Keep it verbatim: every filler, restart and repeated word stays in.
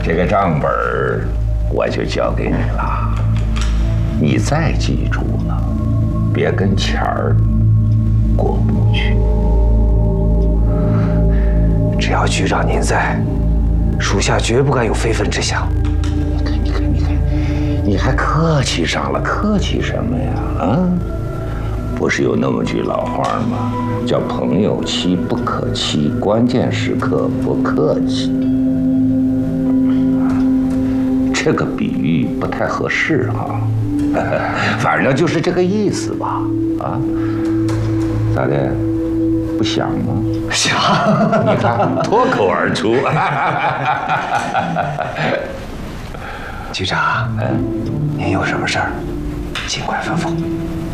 这个账本儿我就交给你了，你再记住了，别跟钱儿过不去。 只要局长您在，属下绝不敢有非分之想。 你看，你看，你看，你还客气上了，客气什么呀？啊，不是有那么句老话吗？叫朋友妻不可欺，关键时刻不客气。这个比喻不太合适哈，反正就是这个意思吧。啊，咋的？不想吗？ 想。 你看，脱口而出。 局长，嗯，您有什么事儿，尽管吩咐。